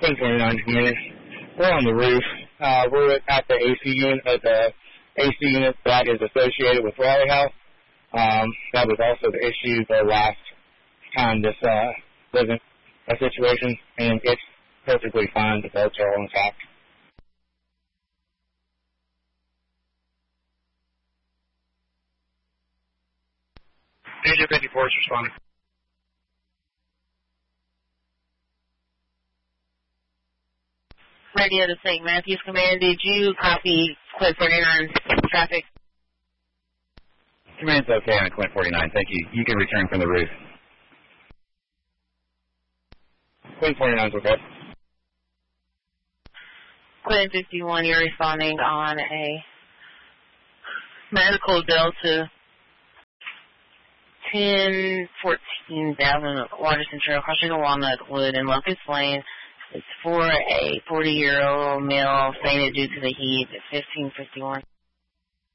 1029 Community. We're on the roof. We're at the AC unit, that is associated with Raleigh House. That was also the issue the last time this wasn't a situation, and it's perfectly fine. The bolts are all intact. Agent 54 is responding. Radio to St. Matthews Command, did you copy Quint 49 traffic? Command's okay on Quint 49, thank you. You can return from the roof. Quint 49's okay. Quint 51, you're responding on a medical Delta 1014 Dalvin Waterson Trail, crossing Walnutwood and Locust Lane. It's for a 40-year-old male fainted due to the heat at 1551.